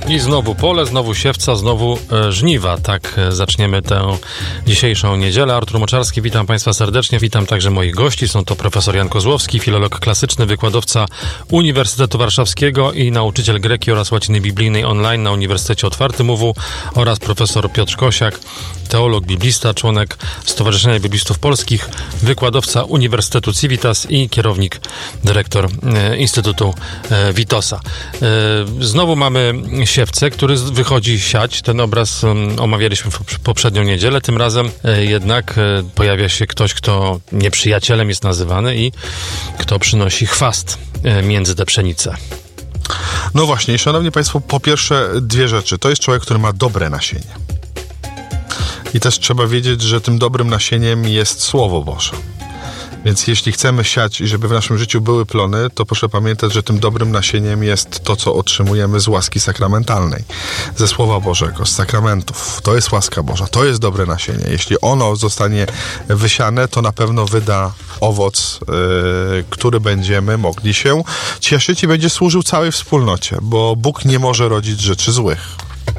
I znowu pole, znowu siewca, znowu żniwa. Tak zaczniemy tę dzisiejszą niedzielę. Artur Moczarski, witam Państwa serdecznie. Witam także moich gości. Są to profesor Jan Kozłowski, filolog klasyczny, wykładowca Uniwersytetu Warszawskiego i nauczyciel greki oraz łaciny biblijnej online na Uniwersytecie Otwartym UW oraz profesor Piotr Kosiak, teolog, biblista, członek Stowarzyszenia Biblistów Polskich, wykładowca Uniwersytetu Civitas i kierownik, dyrektor Instytutu Witosa. Znowu mamy siewcę, który wychodzi siać. Ten obraz omawialiśmy w poprzednią niedzielę. Tym razem jednak pojawia się ktoś, kto nieprzyjacielem jest nazywany i kto przynosi chwast między te pszenice. No właśnie, szanowni Państwo, po pierwsze dwie rzeczy. To jest człowiek, który ma dobre nasienie. I też trzeba wiedzieć, że tym dobrym nasieniem jest Słowo Boże. Więc jeśli chcemy siać i żeby w naszym życiu były plony, to proszę pamiętać, że tym dobrym nasieniem jest to, co otrzymujemy z łaski sakramentalnej, ze Słowa Bożego, z sakramentów. To jest łaska Boża, to jest dobre nasienie. Jeśli ono zostanie wysiane, to na pewno wyda owoc, który będziemy mogli się cieszyć i będzie służył całej wspólnocie, bo Bóg nie może rodzić rzeczy złych.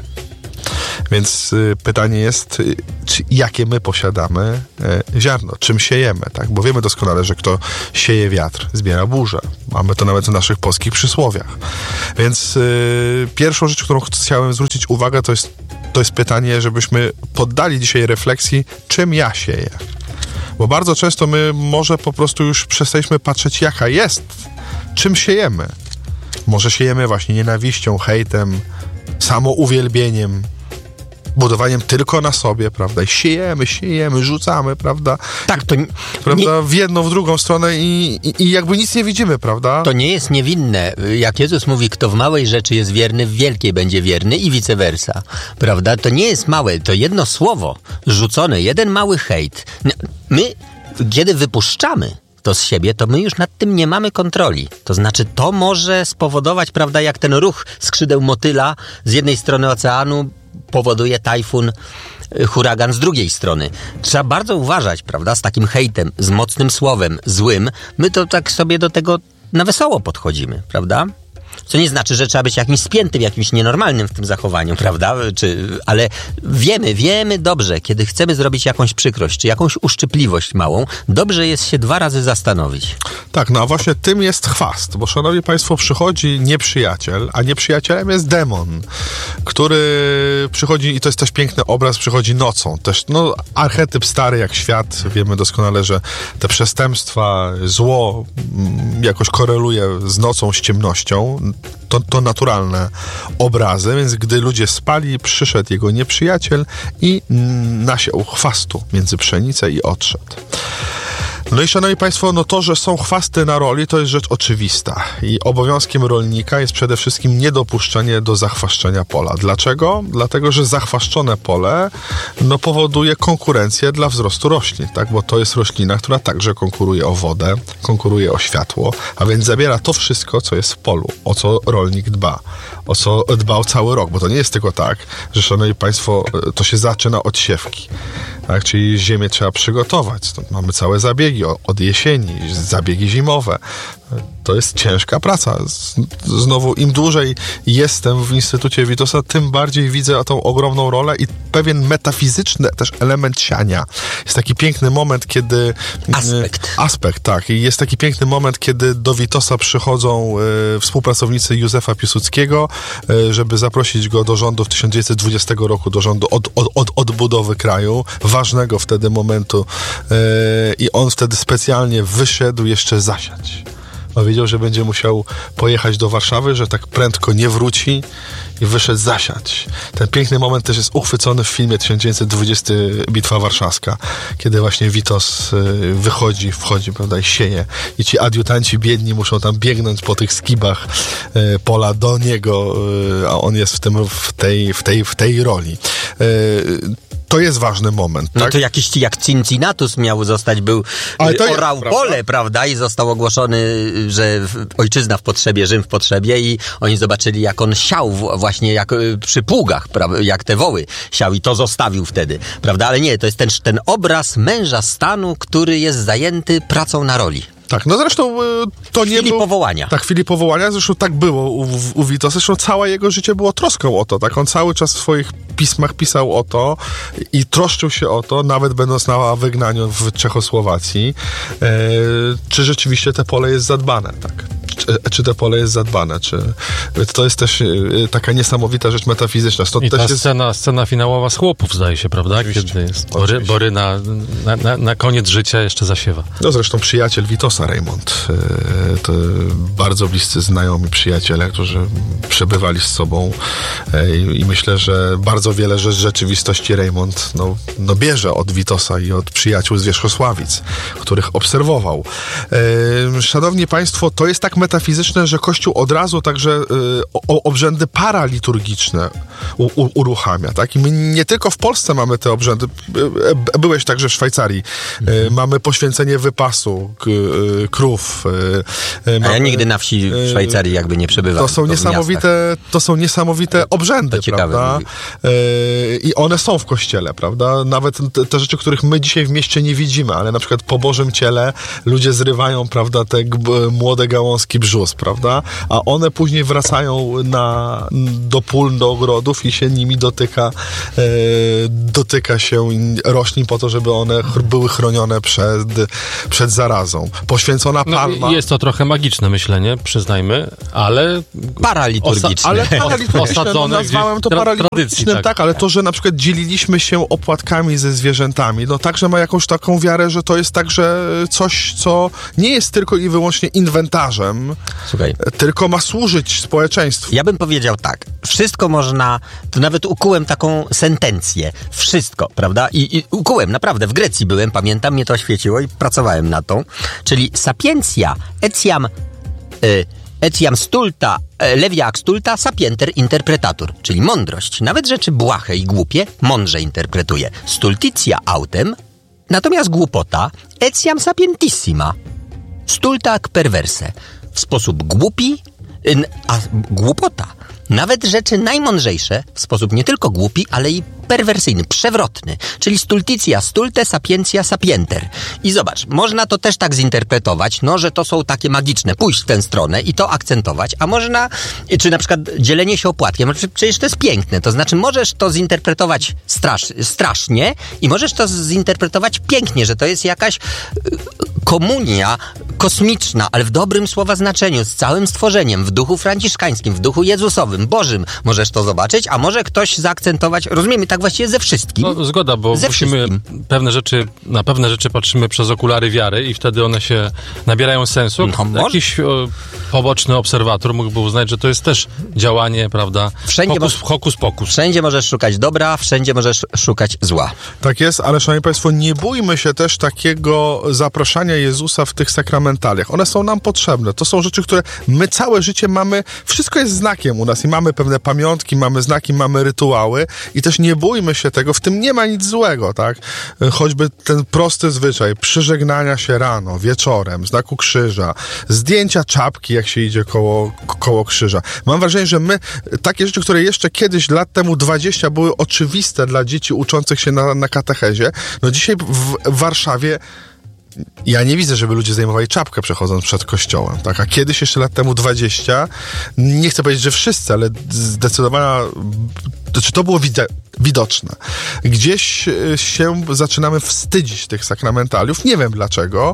Więc pytanie jest, jakie my posiadamy ziarno, czym siejemy, tak? Bo wiemy doskonale, że kto sieje wiatr, zbiera burzę. Mamy to nawet w naszych polskich przysłowiach. Więc pierwszą rzecz, którą chciałem zwrócić uwagę, to jest pytanie, żebyśmy poddali dzisiaj refleksji, czym ja sieję. Bo bardzo często my może po prostu już przestaliśmy patrzeć, jaka jest, czym siejemy. Może siejemy właśnie nienawiścią, hejtem, samouwielbieniem, budowaniem tylko na sobie, prawda? I siejemy, rzucamy, prawda? Tak, to prawda? W jedną, w drugą stronę i jakby nic nie widzimy, prawda? To nie jest niewinne. Jak Jezus mówi, kto w małej rzeczy jest wierny, w wielkiej będzie wierny i vice versa, prawda? To nie jest małe, to jedno słowo rzucone, jeden mały hejt. My, kiedy wypuszczamy to z siebie, to my już nad tym nie mamy kontroli. To znaczy, to może spowodować, prawda, jak ten ruch skrzydeł motyla z jednej strony oceanu powoduje tajfun, huragan z drugiej strony. Trzeba bardzo uważać, prawda, z takim hejtem, z mocnym słowem, złym. My to tak sobie do tego na wesoło podchodzimy, prawda? Co nie znaczy, że trzeba być jakimś spiętym, jakimś nienormalnym w tym zachowaniu, prawda? Ale wiemy dobrze, kiedy chcemy zrobić jakąś przykrość, czy jakąś uszczypliwość małą, dobrze jest się 2 razy zastanowić. Tak, no a właśnie tym jest chwast, bo szanowni Państwo, przychodzi nieprzyjaciel, a nieprzyjacielem jest demon, który przychodzi, i to jest też piękny obraz, przychodzi nocą. Też, no, archetyp stary jak świat, wiemy doskonale, że te przestępstwa, zło jakoś koreluje z nocą, z ciemnością. To naturalne obrazy, więc gdy ludzie spali, przyszedł jego nieprzyjaciel i nasiał chwastu między pszenicę i odszedł. No i szanowni Państwo, no to, że są chwasty na roli, to jest rzecz oczywista. I obowiązkiem rolnika jest przede wszystkim niedopuszczenie do zachwaszczenia pola. Dlaczego? Dlatego, że zachwaszczone pole powoduje konkurencję dla wzrostu roślin, tak? Bo to jest roślina, która także konkuruje o wodę, konkuruje o światło, a więc zabiera to wszystko, co jest w polu, o co rolnik dba, o co dbał cały rok, bo to nie jest tylko tak, że szanowni Państwo, to się zaczyna od siewki, tak? Czyli ziemię trzeba przygotować. Stąd mamy całe zabiegi od jesieni, zabiegi zimowe. To jest ciężka praca. Znowu, im dłużej jestem w Instytucie Witosa, tym bardziej widzę tą ogromną rolę i pewien metafizyczny też element siania. Jest taki piękny moment, kiedy... Aspekt, tak. I jest taki piękny moment, kiedy do Witosa przychodzą współpracownicy Józefa Piłsudskiego, żeby zaprosić go do rządu w 1920 roku, do rządu odbudowy kraju, ważnego wtedy momentu. I on wtedy specjalnie wyszedł jeszcze zasiać. Wiedział, że będzie musiał pojechać do Warszawy, że tak prędko nie wróci i wyszedł zasiać. Ten piękny moment też jest uchwycony w filmie 1920 Bitwa Warszawska, kiedy właśnie Witos wchodzi, prawda, i sieje. I ci adiutanci biedni muszą tam biegnąć po tych skibach pola do niego, a on jest w tej roli. To jest ważny moment, tak? No to jakiś jak Cincinnatus miał zostać, orał pole, prawda? I został ogłoszony, że ojczyzna w potrzebie, Rzym w potrzebie i oni zobaczyli, jak on siał właśnie jak przy pługach, jak te woły siał i to zostawił wtedy, prawda? Ale nie, to jest ten obraz męża stanu, który jest zajęty pracą na roli. Tak, no zresztą to nie chwili był... powołania. Tak, w chwili powołania, zresztą tak było u Witosa, zresztą całe jego życie było troską o to, tak, on cały czas w swoich pismach pisał o to i troszczył się o to, nawet będąc na wygnaniu w Czechosłowacji, czy rzeczywiście te pole jest zadbane, tak. Czy to pole jest zadbane, czy to jest też taka niesamowita rzecz metafizyczna. I ta scena finałowa z Chłopów, zdaje się, prawda? Oczywiście. Kiedy jest Bory na koniec życia jeszcze zasiewa. No zresztą przyjaciel Witosa, Reymont, to bardzo bliscy znajomi przyjaciele, którzy przebywali z sobą i myślę, że bardzo wiele rzeczywistości Reymont bierze od Witosa i od przyjaciół z Wierzchosławic, których obserwował. Szanowni Państwo, to jest tak metafizyczne, że Kościół od razu także obrzędy paraliturgiczne uruchamia, tak? I my nie tylko w Polsce mamy te obrzędy, byłeś także w Szwajcarii, mamy poświęcenie wypasu krów. A ja nigdy na wsi w Szwajcarii jakby nie przebywałem. To są niesamowite obrzędy, prawda? I one są w Kościele, prawda? Nawet te rzeczy, których my dzisiaj w mieście nie widzimy, ale na przykład po Bożym Ciele ludzie zrywają, prawda, te młode gałązki brzus, prawda? A one później wracają do pól, do ogrodów i się nimi dotyka się roślin po to, żeby one były chronione przed zarazą. Poświęcona palma... Jest to trochę magiczne myślenie, przyznajmy, ale... Paraliturgiczne. Nazwałem to paraliturgicznym, tak, ale to, że na przykład dzieliliśmy się opłatkami ze zwierzętami, także ma jakąś taką wiarę, że to jest także coś, co nie jest tylko i wyłącznie inwentarzem, słuchaj, tylko ma służyć społeczeństwu. Ja bym powiedział tak, wszystko można, to nawet ukułem taką sentencję, wszystko, prawda? I ukułem, naprawdę, w Grecji byłem, pamiętam, mnie to oświeciło i pracowałem na tą, czyli sapientia etiam stulta, levia ac stulta, sapienter interpretatur, czyli mądrość, nawet rzeczy błahe i głupie, mądrze interpretuje. Stultitia autem, natomiast głupota, etiam sapientissima, stulta ac perverse, w sposób głupi, a głupota, nawet rzeczy najmądrzejsze, w sposób nie tylko głupi, ale i perwersyjny, przewrotny, czyli stultitia stulte, sapientia sapienter. I zobacz, można to też tak zinterpretować, że to są takie magiczne, pójść w tę stronę i to akcentować, a można, czy na przykład dzielenie się opłatkiem, przecież to jest piękne, to znaczy możesz to zinterpretować strasznie i możesz to zinterpretować pięknie, że to jest jakaś komunia kosmiczna, ale w dobrym słowa znaczeniu, z całym stworzeniem, w duchu franciszkańskim, w duchu jezusowym, Bożym, możesz to zobaczyć, a może ktoś zaakcentować, rozumiemy, tak właściwie ze wszystkim. No zgoda, bo musimy na pewne rzeczy patrzymy przez okulary wiary i wtedy one się nabierają sensu. Jakiś poboczny obserwator mógłby uznać, że to jest też działanie, prawda, hokus pokus. Wszędzie możesz szukać dobra, wszędzie możesz szukać zła. Tak jest, ale szanowni Państwo, nie bójmy się też takiego zapraszania Jezusa w tych sakramentaliach. One są nam potrzebne. To są rzeczy, które my całe życie mamy, wszystko jest znakiem u nas i mamy pewne pamiątki, mamy znaki, mamy rytuały i też nie bójmy się tego, w tym nie ma nic złego, tak? Choćby ten prosty zwyczaj przyżegnania się rano, wieczorem, znaku krzyża, zdjęcia czapki, jak się idzie koło krzyża. Mam wrażenie, że my, takie rzeczy, które jeszcze kiedyś, lat temu 20, były oczywiste dla dzieci uczących się na katechezie, dzisiaj w Warszawie ja nie widzę, żeby ludzie zdejmowali czapkę przechodząc przed kościołem, tak? A kiedyś, jeszcze lat temu 20, nie chcę powiedzieć, że wszyscy, ale zdecydowana, czy to było widoczne. Gdzieś się zaczynamy wstydzić tych sakramentaliów. Nie wiem dlaczego,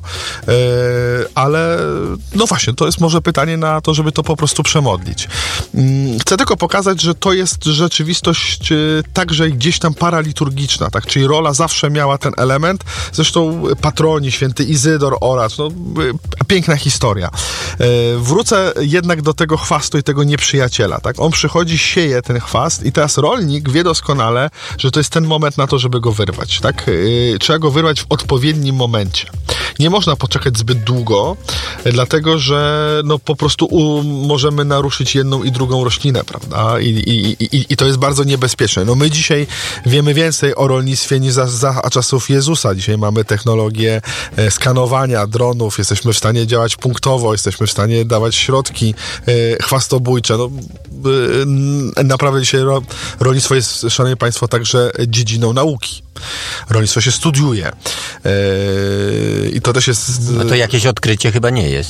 ale właśnie, to jest może pytanie na to, żeby to po prostu przemodlić. Chcę tylko pokazać, że to jest rzeczywistość także gdzieś tam paraliturgiczna, tak? Czyli rola zawsze miała ten element. Zresztą patroni, święty Izydor, Oracz, piękna historia. Wrócę jednak do tego chwastu i tego nieprzyjaciela, tak? On przychodzi, sieje ten chwast i teraz rolnik wie doskonale, że to jest ten moment na to, żeby go wyrwać, tak? Trzeba go wyrwać w odpowiednim momencie. Nie można poczekać zbyt długo, dlatego, że po prostu możemy naruszyć jedną i drugą roślinę, prawda? I to jest bardzo niebezpieczne. My dzisiaj wiemy więcej o rolnictwie niż za czasów Jezusa. Dzisiaj mamy technologię skanowania dronów, jesteśmy w stanie działać punktowo, jesteśmy w stanie dawać środki chwastobójcze. Naprawdę dzisiaj rolnictwo jest, szanowni Państwo, także dziedziną nauki. Rolnictwo się studiuje. I To też jest... No to jakieś odkrycie chyba nie jest.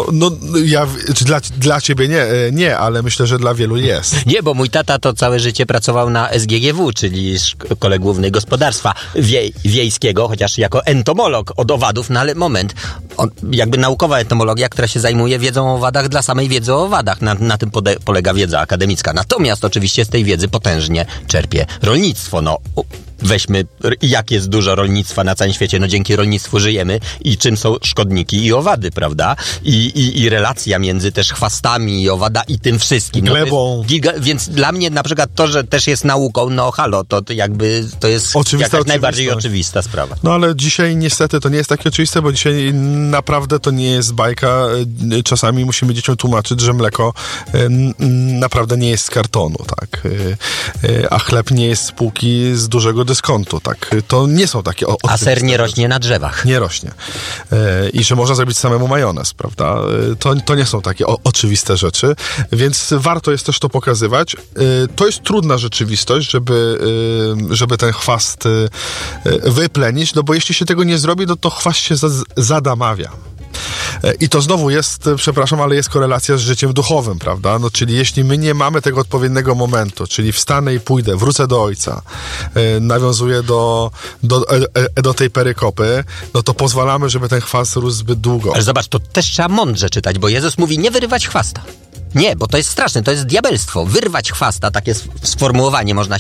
Dla ciebie nie, ale myślę, że dla wielu jest. Nie, bo mój tata to całe życie pracował na SGGW, czyli Szkole Głównej Gospodarstwa Wiejskiego, chociaż jako entomolog od owadów, no ale moment, jakby naukowa entomologia, która się zajmuje wiedzą o owadach dla samej wiedzy o owadach. Na tym polega wiedza akademicka. Natomiast oczywiście z tej wiedzy potężnie czerpie rolnictwo. Weźmy, jak jest dużo rolnictwa na całym świecie, dzięki rolnictwu żyjemy i czym są szkodniki i owady, prawda? I relacja między też chwastami i owada i tym wszystkim. Glebą. Więc dla mnie na przykład to, że też jest nauką, to jest jak najbardziej oczywista sprawa. No ale dzisiaj niestety to nie jest takie oczywiste, bo dzisiaj naprawdę to nie jest bajka. Czasami musimy dzieciom tłumaczyć, że mleko naprawdę nie jest z kartonu, tak? A chleb nie jest z półki z dużego dyskontu, tak? To nie są takie A ser nie rośnie na drzewach. Nie rośnie. I że można zrobić samemu majonez, prawda? To nie są takie oczywiste rzeczy, więc warto jest też to pokazywać. To jest trudna rzeczywistość, żeby ten chwast wyplenić, no bo jeśli się tego nie zrobi, to chwast się zadamawia. I to znowu jest, przepraszam, ale jest korelacja z życiem duchowym, prawda? Czyli jeśli my nie mamy tego odpowiedniego momentu, czyli wstanę i pójdę, wrócę do Ojca, nawiązuję do tej perykopy, to pozwalamy, żeby ten chwast rósł zbyt długo. Ale zobacz, to też trzeba mądrze czytać, bo Jezus mówi nie wyrywać chwasta. Nie, bo to jest straszne, to jest diabelstwo. Wyrwać chwasta, takie sformułowanie można